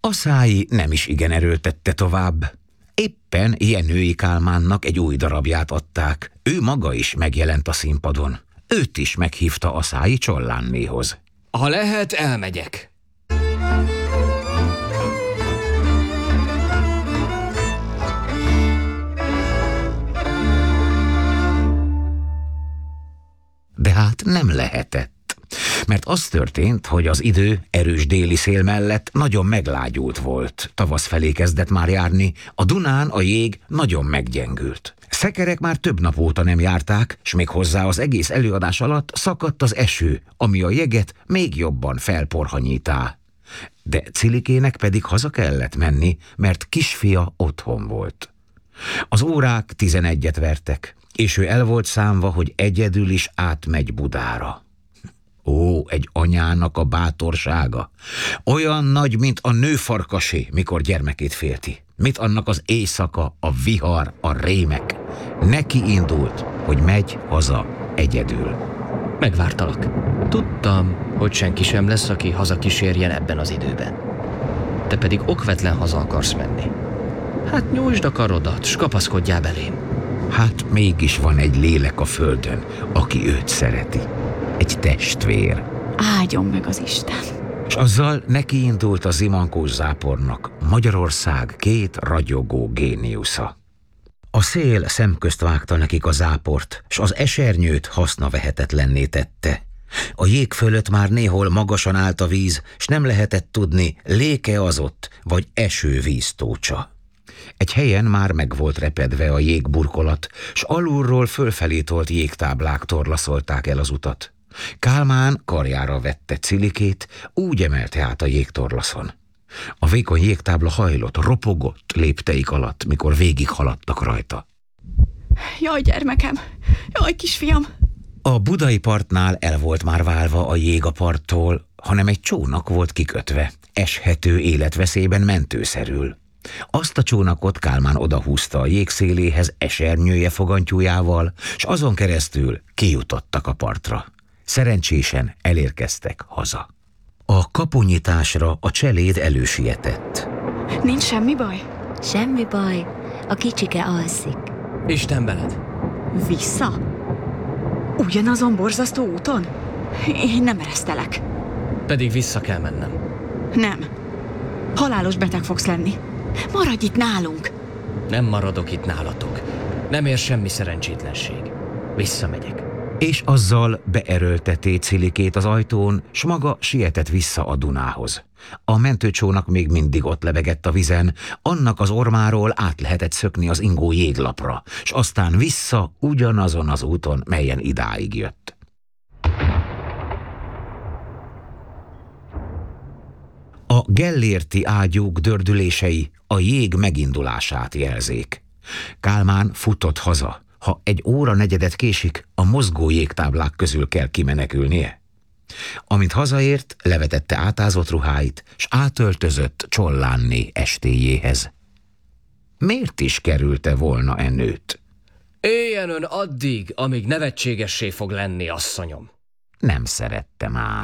Szái nem is igen erőltette tovább. Éppen Jenői Kálmánnak egy új darabját adták. Ő maga is megjelent a színpadon. Őt is meghívta Szái Csollánnéhoz. Ha lehet, elmegyek. De hát nem lehetett. Mert az történt, hogy az idő erős déli szél mellett nagyon meglágyult volt. Tavasz felé kezdett már járni, a Dunán a jég nagyon meggyengült. Szekerek már több nap óta nem járták, s még hozzá az egész előadás alatt szakadt az eső, ami a jeget még jobban felporhanyítá. De Cilikének pedig haza kellett menni, mert kisfia otthon volt. Az órák 11-et vertek, és ő el volt számva, hogy egyedül is átmegy Budára. Ó, egy anyának a bátorsága! Olyan nagy, mint a nőfarkasé, mikor gyermekét félti. Mit annak az éjszaka, a vihar, a rémek. Neki indult, hogy megy haza egyedül. Megvártalak. Tudtam, hogy senki sem lesz, aki hazakísérjen ebben az időben. Te pedig okvetlen haza akarsz menni. Hát nyújtsd a karodat, s kapaszkodjál belém. Hát mégis van egy lélek a földön, aki őt szereti. Egy testvér. Áldjon meg az Isten. És azzal neki indult a zimankós zápornak, Magyarország 2 ragyogó géniusza. A szél szemközt vágta nekik a záport, s az esernyőt hasznavehetetlenné tette. A jég fölött már néhol magasan állt a víz, s nem lehetett tudni, léke az ott, vagy esővíztócsa. Egy helyen már meg volt repedve a jégburkolat, s alulról fölfelé tolt jégtáblák torlaszolták el az utat. Kálmán karjára vette Cilikét, úgy emelte át a jégtorlaszon. A vékony jégtábla hajlott, ropogott lépteik alatt, mikor végig haladtak rajta. Jaj, gyermekem! Jaj, kisfiam! A budai partnál el volt már válva a jég a parttól, hanem egy csónak volt kikötve, eshető életveszélyben mentőszerül. Azt a csónakot Kálmán odahúzta a jégszéléhez esernyője fogantyújával, s azon keresztül kijutottak a partra. Szerencsésen elérkeztek haza. A kapunyításra a cseléd elősietett. Nincs semmi baj? Semmi baj, a kicsike alszik. Isten veled. Vissza? Ugyanazon borzasztó úton? Én nem eresztelek. Pedig vissza kell mennem. Nem. Halálos beteg fogsz lenni. Maradj itt nálunk. Nem maradok itt nálatok. Nem ér semmi szerencsétlenség. Visszamegyek. És azzal beerőltetté Cilikét az ajtón, s maga sietett vissza a Dunához. A mentőcsónak még mindig ott lebegett a vizen, annak az ormáról át lehetett szökni az ingó jéglapra, s aztán vissza ugyanazon az úton, melyen idáig jött. A gellérti ágyúk dördülései a jég megindulását jelzik. Kálmán futott haza. Ha egy óra negyedet késik, a mozgó jégtáblák közül kell kimenekülnie. Amint hazaért, levetette átázott ruháit, s átöltözött Csollánné estéjéhez. Miért is kerülte volna nőt? Éljen ön addig, amíg nevetségessé fog lenni, asszonyom. Nem szerette már.